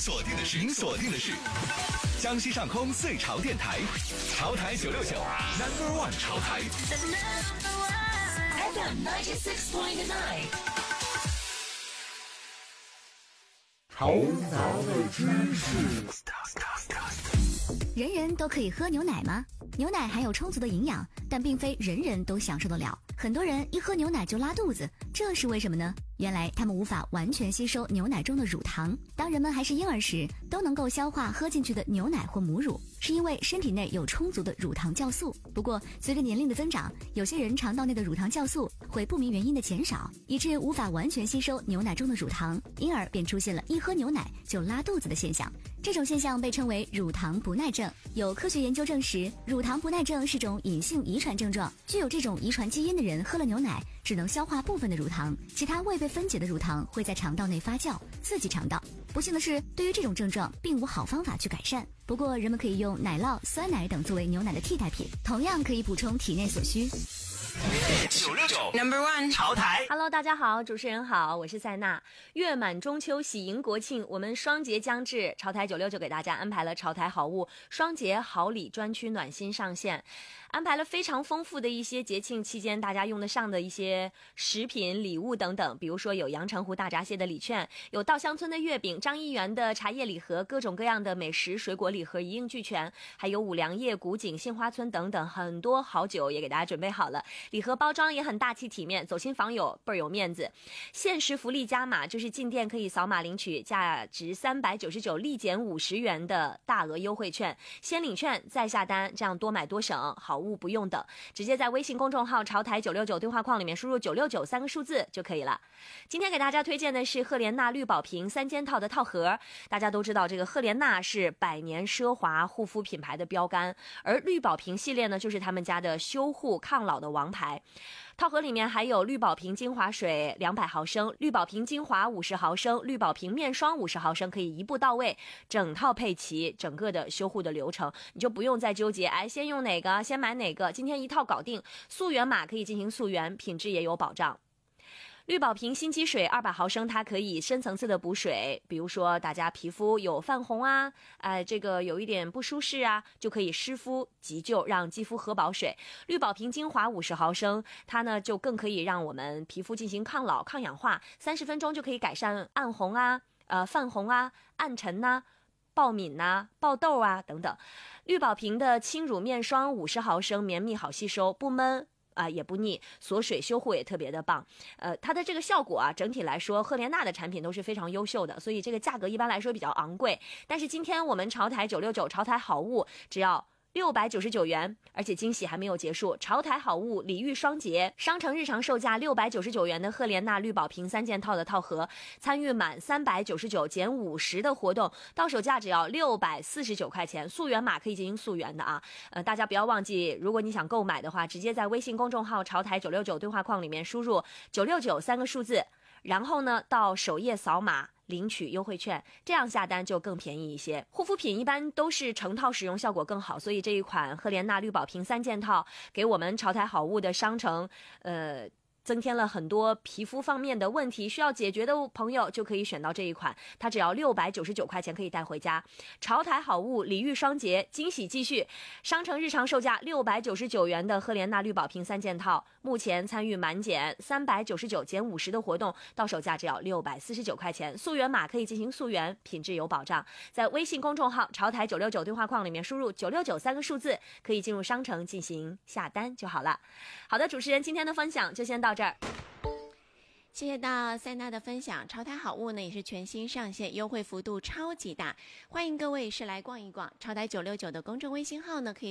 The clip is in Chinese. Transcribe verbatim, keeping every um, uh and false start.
锁定的是，您锁定的是江西上空最潮电台，潮台九六九 Number One 潮台 F M ninety-six point nine。 潮潮的知识。 人人都可以喝牛奶吗？牛奶含有充足的营养，但并非人人都享受得了。很多人一喝牛奶就拉肚子，这是为什么呢？原来他们无法完全吸收牛奶中的乳糖。当人们还是婴儿时，都能够消化喝进去的牛奶或母乳，是因为身体内有充足的乳糖酵素。不过随着年龄的增长，有些人肠道内的乳糖酵素会不明原因的减少，以致无法完全吸收牛奶中的乳糖，因而便出现了一喝牛奶就拉肚子的现象。这种现象被称为乳糖不耐症。有科学研究证实，乳糖不耐症是种隐性遗传症状，具有这种遗传基因的人喝了牛奶只能消化部分的乳糖，其他未被分解的乳糖会在肠道内发酵，刺激肠道。不幸的是，对于这种症状并无好方法去改善。不过人们可以用奶酪、酸奶等作为牛奶的替代品，同样可以补充体内所需。 九六九 Number One 潮台。 Hello， 大家好，主持人好，我是塞娜。月满中秋，喜迎国庆，我们双节将至，潮台九六九给大家安排了潮台好物双节好礼专区暖心上线，安排了非常丰富的一些节庆期间大家用得上的一些食品、礼物等等，比如说有阳澄湖大闸蟹的礼券，有稻香村的月饼，张一元的茶叶礼盒，各种各样的美食水果礼盒一应俱全，还有五粮液、古井、杏花村等等，很多好酒也给大家准备好了，礼盒包装也很大气体面，走亲访友倍儿有面子。限时福利加码，就是进店可以扫码领取价值三百九十九立减五十元的大额优惠券，先领券再下单，这样多买多省，好物不用等，直接在微信公众号潮台九六九对话框里面输入九六九三个数字就可以了。今天给大家推荐的是赫莲娜绿宝瓶三件套的套盒。大家都知道这个赫莲娜是百年奢华护肤品牌的标杆，而绿宝瓶系列呢就是他们家的修护抗老的王牌。套盒里面还有绿宝瓶精华水两百毫升，绿宝瓶精华五十毫升，绿宝瓶面霜五十毫升，可以一步到位，整套配齐，整个的修护的流程你就不用再纠结，哎，先用哪个先买哪个，今天一套搞定。溯源码可以进行溯源，品质也有保障。绿宝瓶心肌水二百毫升，它可以深层次的补水，比如说大家皮肤有泛红啊，呃，这个有一点不舒适啊，就可以湿敷急救，让肌肤喝饱水。绿宝瓶精华五十毫升，它呢就更可以让我们皮肤进行抗老抗氧化，三十分钟就可以改善暗红啊、呃泛红啊、暗沉呐、啊、爆敏呐、啊、爆痘啊等等。绿宝瓶的轻乳面霜五十毫升，绵密好吸收，不闷啊、呃，也不腻，锁水修护也特别的棒。呃，它的这个效果啊，整体来说，赫莲娜的产品都是非常优秀的，所以这个价格一般来说比较昂贵。但是今天我们潮台九六九潮台好物只要六百九十九元，而且惊喜还没有结束，潮台好物礼遇双节，商城日常售价六百九十九元的赫莲娜绿宝瓶三件套的套盒，参与满三百九十九减五十的活动，到手价只要六百四十九块钱，溯源码可以进行溯源的啊。呃，大家不要忘记，如果你想购买的话，直接在微信公众号潮台九六九对话框里面输入九六九三个数字，然后呢到首页扫码领取优惠券，这样下单就更便宜一些。护肤品一般都是成套使用效果更好，所以这一款赫莲娜绿宝瓶三件套给我们潮台好物的商城呃增添了很多皮肤方面的问题需要解决的朋友就可以选到这一款，它只要六百九十九块钱可以带回家。潮台好物礼遇双节，惊喜继续，商城日常售价六百九十九元的赫莲娜绿宝瓶三件套，目前参与满减三百九十九减五十的活动，到手价只要六百四十九块钱，溯源码可以进行溯源，品质有保障。在微信公众号潮台九六九对话框里面输入九六九三个数字，可以进入商城进行下单就好了。好的，主持人今天的分享就先到这儿。 谢谢到塞娜的分享，潮台好物呢也是全新上线，优惠幅度超级大，欢迎各位是来逛一逛。潮台九六九的公众微信号呢可以